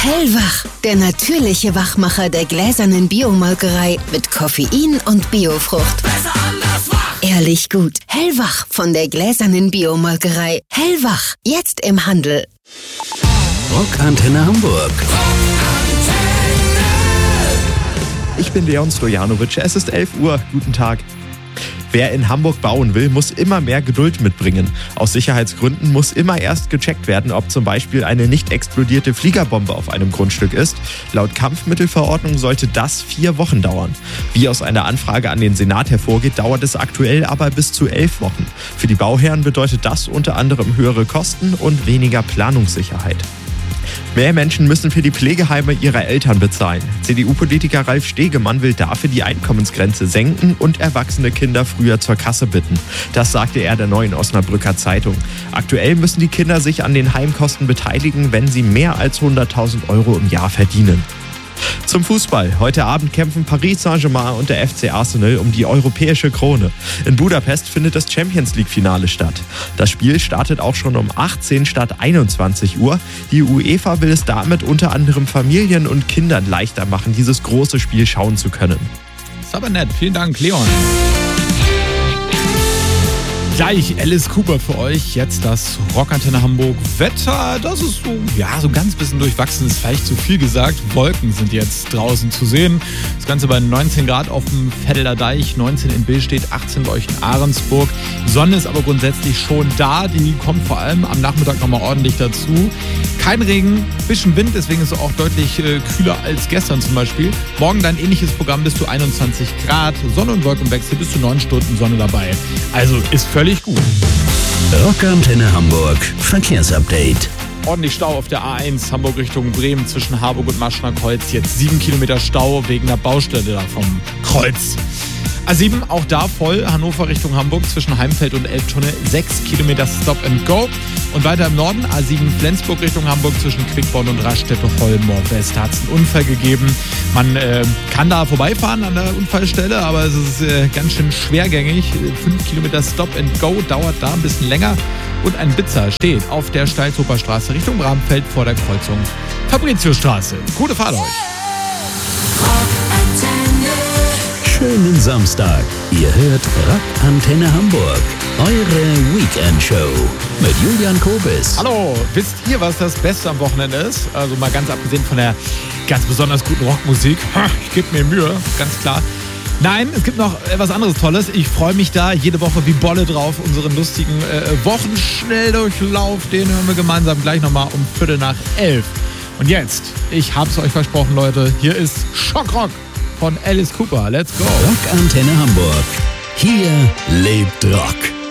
Hellwach, der natürliche Wachmacher der gläsernen Biomolkerei mit Koffein und Biofrucht. Besser anders wach. Ehrlich gut. Hellwach von der gläsernen Biomolkerei. Hellwach, jetzt im Handel. Rockantenne Hamburg. Ich bin Leon Stojanovic, es ist 11 Uhr, guten Tag. Wer in Hamburg bauen will, muss immer mehr Geduld mitbringen. Aus Sicherheitsgründen muss immer erst gecheckt werden, ob zum Beispiel eine nicht explodierte Fliegerbombe auf einem Grundstück ist. Laut Kampfmittelverordnung sollte das 4 Wochen dauern. Wie aus einer Anfrage an den Senat hervorgeht, dauert es aktuell aber bis zu 11 Wochen. Für die Bauherren bedeutet das unter anderem höhere Kosten und weniger Planungssicherheit. Mehr Menschen müssen für die Pflegeheime ihrer Eltern bezahlen. CDU-Politiker Ralf Stegemann will dafür die Einkommensgrenze senken und erwachsene Kinder früher zur Kasse bitten. Das sagte er der Neuen Osnabrücker Zeitung. Aktuell müssen die Kinder sich an den Heimkosten beteiligen, wenn sie mehr als 100.000 Euro im Jahr verdienen. Zum Fußball. Heute Abend kämpfen Paris Saint-Germain und der FC Arsenal um die europäische Krone. In Budapest findet das Champions-League-Finale statt. Das Spiel startet auch schon um 18 statt 21 Uhr. Die UEFA will es damit unter anderem Familien und Kindern leichter machen, dieses große Spiel schauen zu können. Ist aber nett. Vielen Dank, Leon. Gleich Alice Cooper für euch. Jetzt das Rockantenne Hamburg Wetter. Das ist so ganz bisschen durchwachsen. Ist vielleicht zu viel gesagt. Wolken sind jetzt draußen zu sehen. Das Ganze bei 19 Grad auf dem Vetteler Deich, 19 in Billstedt, 18 bei euch in Ahrensburg. Sonne ist aber grundsätzlich schon da. Die kommt vor allem am Nachmittag nochmal ordentlich dazu. Kein Regen, bisschen Wind, deswegen ist es auch deutlich kühler als gestern zum Beispiel. Morgen dann ähnliches Programm bis zu 21 Grad. Sonne- und Wolkenwechsel bis zu 9 Stunden Sonne dabei. Also ist völlig gut. Rockantenne Hamburg Verkehrsupdate. Ordentlich Stau auf der A1 Hamburg Richtung Bremen zwischen Harburg und Maschner Kreuz. Jetzt 7 Kilometer Stau wegen der Baustelle da vom Kreuz. A7 auch da voll, Hannover Richtung Hamburg zwischen Heimfeld und Elbtunnel, 6 Kilometer Stop and Go. Und weiter im Norden A7 Flensburg Richtung Hamburg zwischen Quickborn und Raststätte-Holmor West hat es einen Unfall gegeben. Man kann da vorbeifahren an der Unfallstelle, aber es ist ganz schön schwergängig. 5 Kilometer Stop and Go dauert da ein bisschen länger. Und ein Blitzer steht auf der Steilzoper Straße Richtung Bramfeld vor der Kreuzung Fabritiusstraße. Gute Fahrt euch! Schönen Samstag. Ihr hört Rockantenne Hamburg. Eure Weekend-Show mit Julian Kobis. Hallo, wisst ihr, was das Beste am Wochenende ist? Also mal ganz abgesehen von der ganz besonders guten Rockmusik. Ich gebe mir Mühe, ganz klar. Nein, es gibt noch etwas anderes Tolles. Ich freue mich da jede Woche wie Bolle drauf. Unseren lustigen Wochenschnelldurchlauf, den hören wir gemeinsam gleich nochmal um 11:15. Und jetzt, ich hab's euch versprochen, Leute, hier ist Schockrock von Alice Cooper. Let's go. Rockantenne Hamburg. Hier lebt Rock.